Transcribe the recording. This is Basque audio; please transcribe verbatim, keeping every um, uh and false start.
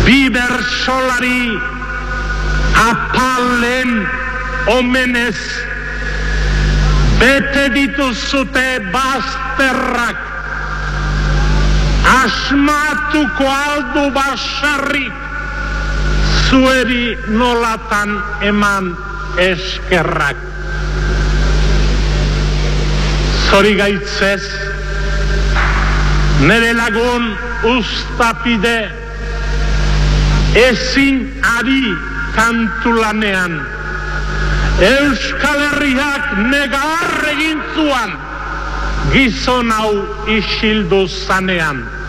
bi bertsolari apalen omenez bete dituzute bazterrak, asmatuko aldu basarrik zueri nolatan eman eskerrak. Zori gaitzez, nere lagun ustapide ezin ari kantulanean, Euskal Herriak negar egin zuan gizon hau isildu zanean.